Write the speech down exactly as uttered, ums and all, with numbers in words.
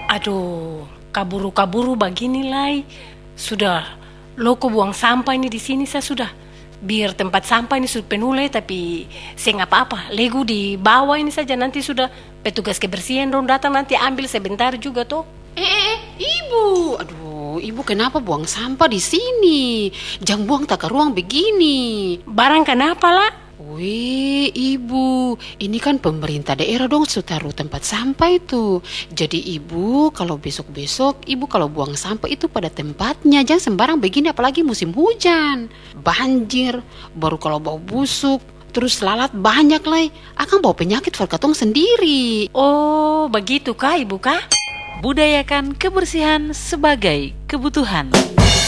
Aduh, kaburu-kaburu begini lai. Sudah, loko buang sampah ini di sini saya sudah. Biar tempat sampah ini sudah penuh lai, tapi saya nggak apa-apa. Lego di bawah ini saja, nanti sudah petugas kebersihan dong datang nanti ambil sebentar juga toh. Eh, eh, eh, ibu, aduh, ibu kenapa buang sampah di sini? Jangan buang tak ke ruang begini. Barang kenapa lah? Wih, ibu, ini kan pemerintah daerah dong sudah taruh tempat sampah itu. Jadi ibu, kalau besok-besok, ibu kalau buang sampah itu pada tempatnya. Jangan sembarang begini, apalagi musim hujan. Banjir, baru kalau bau busuk, terus lalat banyak lah. Akan bawa penyakit verkatong sendiri. Oh, begitu kah ibu kah? Budayakan kebersihan sebagai kebutuhan.